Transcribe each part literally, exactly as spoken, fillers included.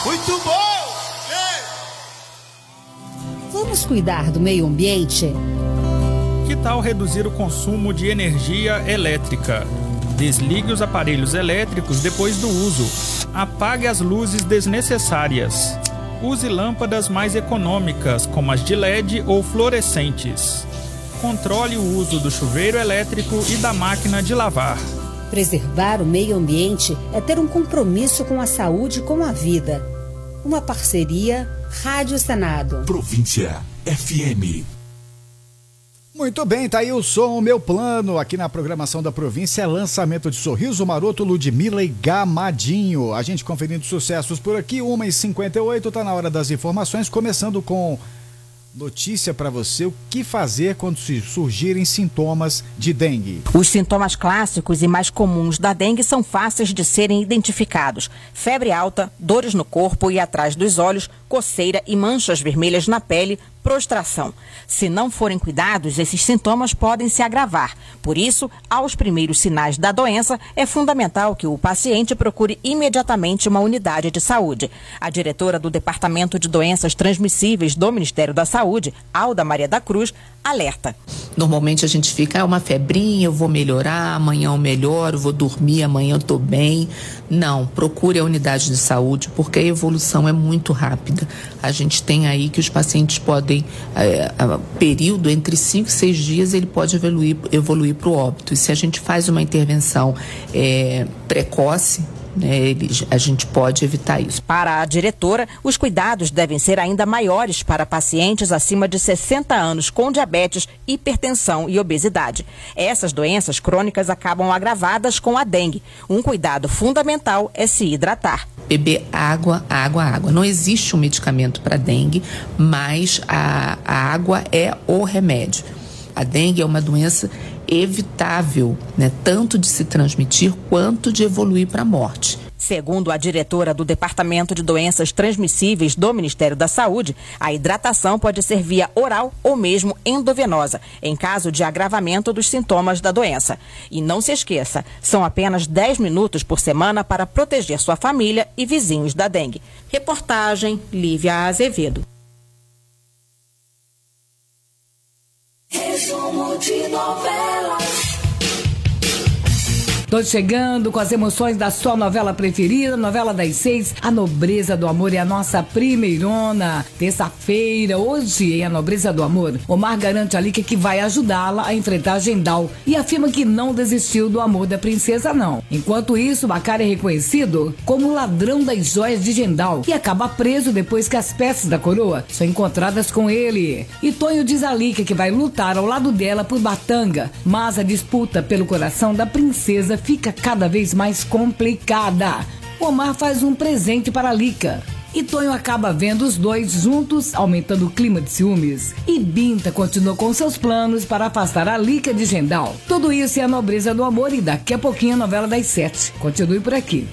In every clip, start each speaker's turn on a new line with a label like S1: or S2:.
S1: Muito bom!
S2: Vamos cuidar do meio ambiente?
S3: Que tal reduzir o consumo de energia elétrica? Desligue os aparelhos elétricos depois do uso. Apague as luzes desnecessárias. Use lâmpadas mais econômicas, como as de L E D ou fluorescentes. Controle o uso do chuveiro elétrico e da máquina de lavar.
S2: Preservar o meio ambiente é ter um compromisso com a saúde e com a vida. Uma parceria Rádio Senado.
S4: Província F M.
S5: Muito bem, tá aí o som, o meu plano aqui na programação da província é lançamento de Sorriso Maroto, Ludmilla e Gamadinho. A gente conferindo sucessos por aqui, uma e cinquenta e oito, tá na hora das informações, começando com notícia para você, o que fazer quando surgirem sintomas de dengue.
S6: Os sintomas clássicos e mais comuns da dengue são fáceis de serem identificados. Febre alta, dores no corpo e atrás dos olhos, coceira e manchas vermelhas na pele, prostração. Se não forem cuidados, esses sintomas podem se agravar. Por isso, aos primeiros sinais da doença, é fundamental que o paciente procure imediatamente uma unidade de saúde. A diretora do Departamento de Doenças Transmissíveis do Ministério da Saúde, Alda Maria da Cruz, alerta.
S7: Normalmente a gente fica, é uma febrinha, eu vou melhorar, amanhã eu melhoro, vou dormir, amanhã eu estou bem. Não, procure a unidade de saúde, porque a evolução é muito rápida. A gente tem aí que os pacientes podem, é, período entre cinco e seis dias, ele pode evoluir, evoluir para o óbito. E se a gente faz uma intervenção é, precoce, né, ele, a gente pode evitar isso.
S6: Para a diretora, os cuidados devem ser ainda maiores para pacientes acima de sessenta anos com diabetes, hipertensão e obesidade. Essas doenças crônicas acabam agravadas com a dengue. Um cuidado fundamental é se hidratar.
S7: Beber água, água, água. Não existe um medicamento para dengue, mas a, a água é o remédio. A dengue é uma doença evitável, né, tanto de se transmitir quanto de evoluir para a morte.
S6: Segundo a diretora do Departamento de Doenças Transmissíveis do Ministério da Saúde, a hidratação pode ser via oral ou mesmo endovenosa, em caso de agravamento dos sintomas da doença. E não se esqueça, são apenas dez minutos por semana para proteger sua família e vizinhos da dengue. Reportagem Lívia Azevedo.
S8: Resumo de novelas.
S9: Tô chegando com as emoções da sua novela preferida, novela das seis, A Nobreza do Amor é a nossa primeirona. Terça-feira, hoje, em A Nobreza do Amor, Omar garante a Líquia que vai ajudá-la a enfrentar Gendal e afirma que não desistiu do amor da princesa, não. Enquanto isso, Bacari é reconhecido como o ladrão das joias de Gendal e acaba preso depois que as peças da coroa são encontradas com ele. E Tonho diz a Líquia que vai lutar ao lado dela por Batanga, mas a disputa pelo coração da princesa fica cada vez mais complicada. Omar faz um presente para a Líquia e Tonho acaba vendo os dois juntos, aumentando o clima de ciúmes. E Binta continua com seus planos para afastar a Líquia de Gendal. Tudo isso é A Nobreza do Amor e daqui a pouquinho a novela das sete. Continue por aqui.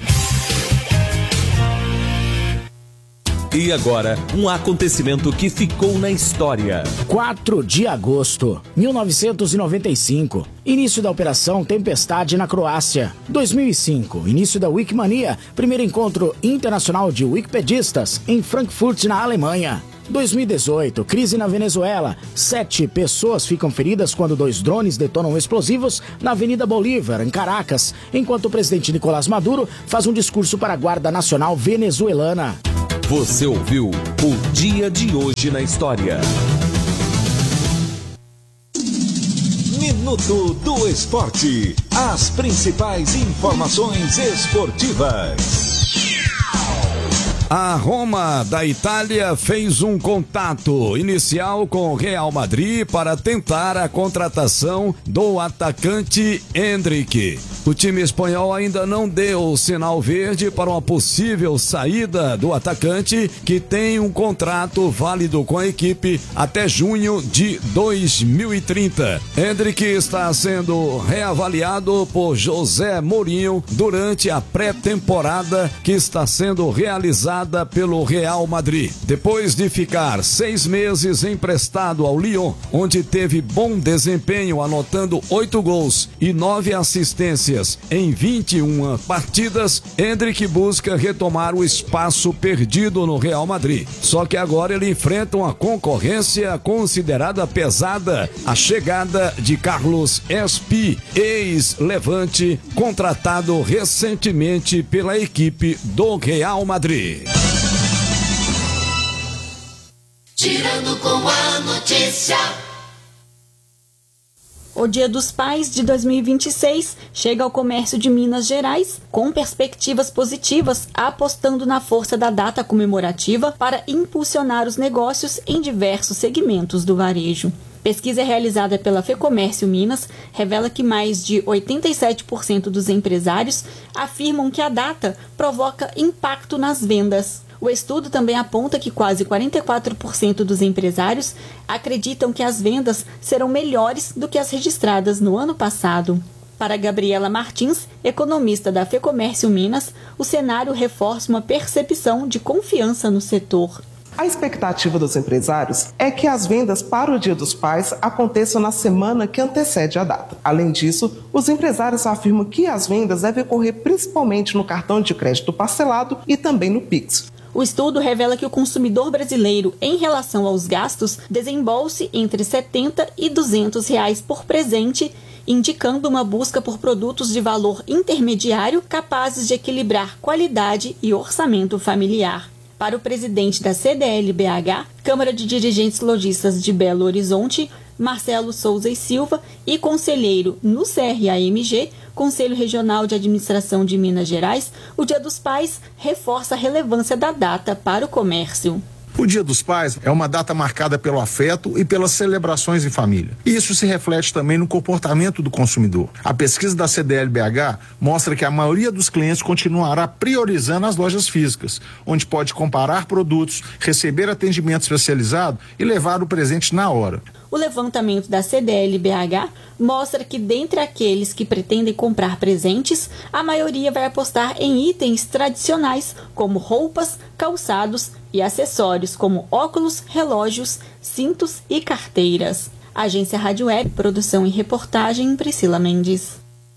S10: E agora, um acontecimento que ficou na história.
S11: quatro de agosto, mil novecentos e noventa e cinco. Início da Operação Tempestade na Croácia. dois mil e cinco. Início da Wikimania. Primeiro encontro internacional de wikipedistas em Frankfurt, na Alemanha. dois mil e dezoito. Crise na Venezuela. Sete pessoas ficam feridas quando dois drones detonam explosivos na Avenida Bolívar, em Caracas, enquanto o presidente Nicolás Maduro faz um discurso para a Guarda Nacional venezuelana.
S10: Você ouviu o Dia de Hoje na História. Minuto do Esporte. As principais informações esportivas.
S12: A Roma da Itália fez um contato inicial com o Real Madrid para tentar a contratação do atacante Endrick. O time espanhol ainda não deu o sinal verde para uma possível saída do atacante, que tem um contrato válido com a equipe até junho de dois mil e trinta. Endrick está sendo reavaliado por José Mourinho durante a pré-temporada que está sendo realizada pelo Real Madrid. Depois de ficar seis meses emprestado ao Lyon, onde teve bom desempenho, anotando oito gols e nove assistências assistências em vinte e uma partidas, Endrick busca retomar o espaço perdido no Real Madrid. Só que agora ele enfrenta uma concorrência considerada pesada, a chegada de Carlos Espi, ex-Levante, contratado recentemente pela equipe do Real Madrid.
S8: Girando com a notícia.
S1: O Dia dos Pais de dois mil e vinte e seis chega ao comércio de Minas Gerais com perspectivas positivas, apostando na força da data comemorativa para impulsionar os negócios em diversos segmentos do varejo. Pesquisa realizada pela Fecomércio Minas revela que mais de oitenta e sete por cento dos empresários afirmam que a data provoca impacto nas vendas. O estudo também aponta que quase quarenta e quatro por cento dos empresários acreditam que as vendas serão melhores do que as registradas no ano passado. Para Gabriela Martins, economista da Fecomércio Minas, o cenário reforça uma percepção de confiança no setor.
S13: A expectativa dos empresários é que as vendas para o Dia dos Pais aconteçam na semana que antecede a data. Além disso, os empresários afirmam que as vendas devem ocorrer principalmente no cartão de crédito parcelado e também no Pix.
S1: O estudo revela que o consumidor brasileiro, em relação aos gastos, desembolse entre setenta e duzentos reais por presente, indicando uma busca por produtos de valor intermediário capazes de equilibrar qualidade e orçamento familiar. Para o presidente da C D L B H, Câmara de Dirigentes Lojistas de Belo Horizonte, Marcelo Souza e Silva, e conselheiro no C R A M G, Conselho Regional de Administração de Minas Gerais, o Dia dos Pais reforça a relevância da data para o comércio.
S14: O Dia dos Pais é uma data marcada pelo afeto e pelas celebrações em família. E isso se reflete também no comportamento do consumidor. A pesquisa da C D L B H mostra que a maioria dos clientes continuará priorizando as lojas físicas, onde pode comparar produtos, receber atendimento especializado e levar o presente na hora.
S1: O levantamento da C D L B H mostra que, dentre aqueles que pretendem comprar presentes, a maioria vai apostar em itens tradicionais, como roupas, calçados e acessórios, como óculos, relógios, cintos e carteiras. Agência Rádio Web, produção e reportagem, Priscila Mendes.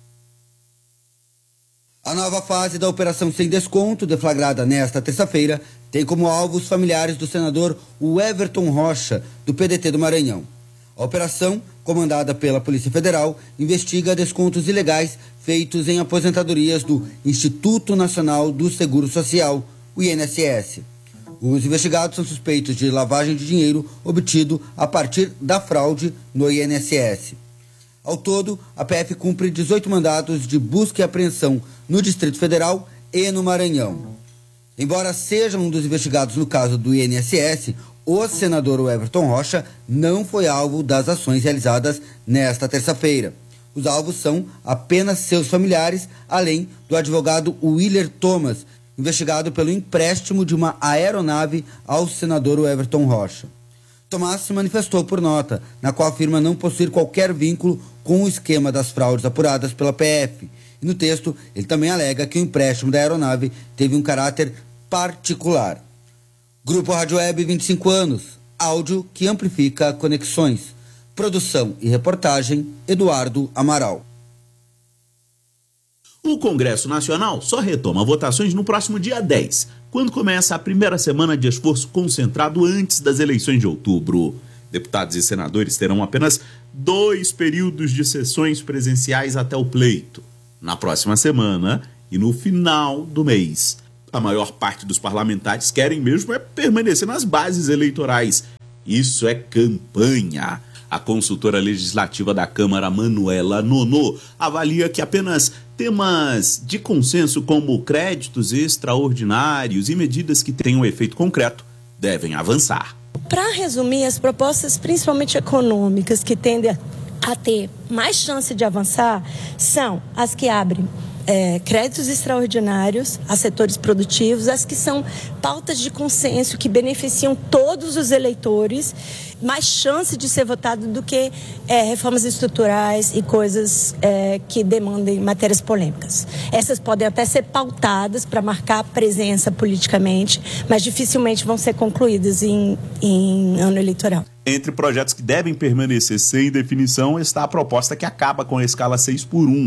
S15: A nova fase da Operação Sem Desconto, deflagrada nesta terça-feira, tem como alvo os familiares do senador Everton Rocha, do P D T do Maranhão. A operação, comandada pela Polícia Federal, investiga descontos ilegais feitos em aposentadorias do Instituto Nacional do Seguro Social, o I N S S. Os investigados são suspeitos de lavagem de dinheiro obtido a partir da fraude no I N S S. Ao todo, a P F cumpre dezoito mandados de busca e apreensão no Distrito Federal e no Maranhão. Embora seja um dos investigados no caso do I N S S, o senador Everton Rocha não foi alvo das ações realizadas nesta terça-feira. Os alvos são apenas seus familiares, além do advogado Willer Thomas, investigado pelo empréstimo de uma aeronave ao senador Everton Rocha. Tomás se manifestou por nota, na qual afirma não possuir qualquer vínculo com o esquema das fraudes apuradas pela P F. E no texto, ele também alega que o empréstimo da aeronave teve um caráter particular. Grupo Rádio Web, vinte e cinco anos, áudio que amplifica conexões. Produção e reportagem, Eduardo Amaral.
S16: O Congresso Nacional só retoma votações no próximo dia dez, quando começa a primeira semana de esforço concentrado antes das eleições de outubro. Deputados e senadores terão apenas dois períodos de sessões presenciais até o pleito, na próxima semana e no final do mês. A maior parte dos parlamentares querem mesmo é permanecer nas bases eleitorais. Isso é campanha. A consultora legislativa da Câmara, Manuela Nono, avalia que apenas temas de consenso como créditos extraordinários e medidas que tenham efeito concreto devem avançar.
S17: Para resumir, as propostas principalmente econômicas que tendem a ter mais chance de avançar são as que abrem É, créditos extraordinários a setores produtivos, as que são pautas de consenso que beneficiam todos os eleitores, mais chance de ser votado do que é, reformas estruturais e coisas é, que demandem matérias polêmicas. Essas podem até ser pautadas para marcar presença politicamente, mas dificilmente vão ser concluídas em, em ano eleitoral.
S16: Entre projetos que devem permanecer sem definição está a proposta que acaba com a escala seis por um.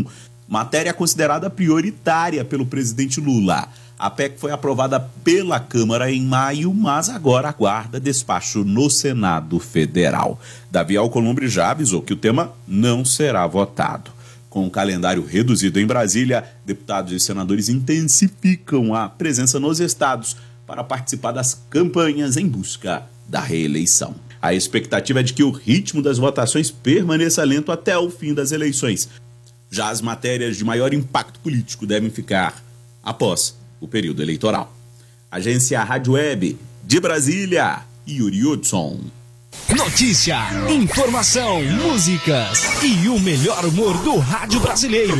S16: matéria considerada prioritária pelo presidente Lula. A P E C foi aprovada pela Câmara em maio, mas agora aguarda despacho no Senado Federal. Davi Alcolumbre já avisou que o tema não será votado. Com o calendário reduzido em Brasília, deputados e senadores intensificam a presença nos estados para participar das campanhas em busca da reeleição. A expectativa é de que o ritmo das votações permaneça lento até o fim das eleições. Já as matérias de maior impacto político devem ficar após o período eleitoral. Agência Rádio Web de Brasília, Yuri Hudson.
S18: Notícia, informação, músicas e o melhor humor do rádio brasileiro.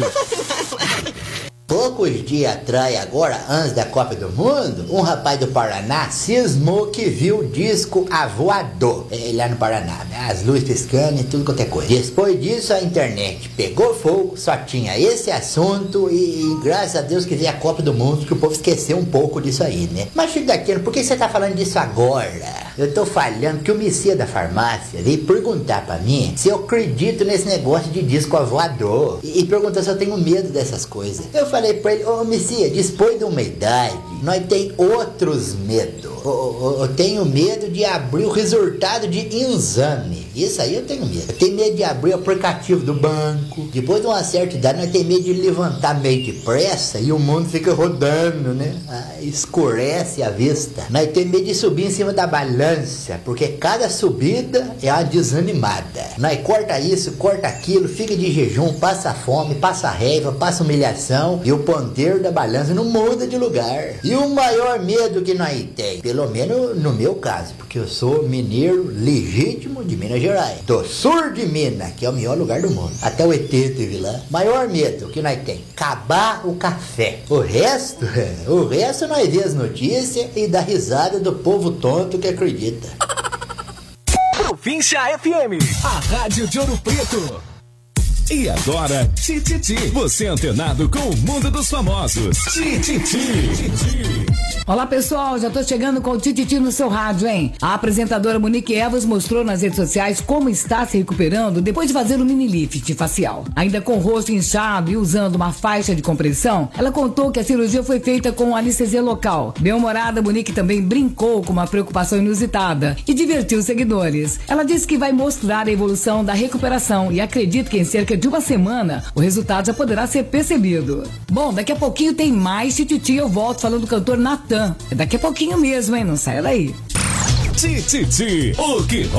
S19: Poucos dias atrás, agora, antes da Copa do Mundo, um rapaz do Paraná cismou que viu o disco A Voador, é, lá no Paraná, né? As luzes piscando e tudo quanto é coisa. Depois disso, a internet pegou fogo, só tinha esse assunto e, e graças a Deus que veio a Copa do Mundo, que o povo esqueceu um pouco disso aí, né? Mas, filho daquilo, por que você tá falando disso agora? Eu tô falando que o Messia da farmácia veio perguntar pra mim se eu acredito nesse negócio de disco A Voador e, e perguntou se eu tenho medo dessas coisas. Eu falei Falei pra ele, ô Messia, depois de uma idade, nós tem outros medos. Eu tenho medo de abrir o resultado de exame. Isso aí eu tenho medo. Eu tenho medo de abrir o aplicativo do banco. Depois de uma certa idade, nós temos medo de levantar meio depressa e o mundo fica rodando, né? Ah, escurece a vista. Nós temos medo de subir em cima da balança, porque cada subida é uma desanimada. Nós corta isso, corta aquilo, fica de jejum, passa fome, passa raiva, passa humilhação e o ponteiro da balança não muda de lugar. E o maior medo que nós temos, pelo menos no meu caso, porque eu sou mineiro legítimo de Minas Gerais, do sul de Minas, que é o melhor lugar do mundo. Até o E T teve lá. Maior medo que nós temos, acabar o café. O resto, o resto nós vê as notícias e dá risada do povo tonto que acredita.
S18: Província F M, a rádio de Ouro Preto. E agora, Tititi, você antenado com o mundo dos famosos. Tititi.
S9: Olá pessoal, já tô chegando com o Tititi no seu rádio, hein? A apresentadora Monique Evans mostrou nas redes sociais como está se recuperando depois de fazer um mini lift facial. Ainda com o rosto inchado e usando uma faixa de compressão, ela contou que a cirurgia foi feita com anestesia local. Bem-humorada, Monique também brincou com uma preocupação inusitada e divertiu os seguidores. Ela disse que vai mostrar a evolução da recuperação e acredita que em cerca de uma semana o resultado já poderá ser percebido. Bom, daqui a pouquinho tem mais Tititi, eu volto falando do cantor Natan. É daqui a pouquinho mesmo, hein? Não saia daí.
S18: Tititi, o que rola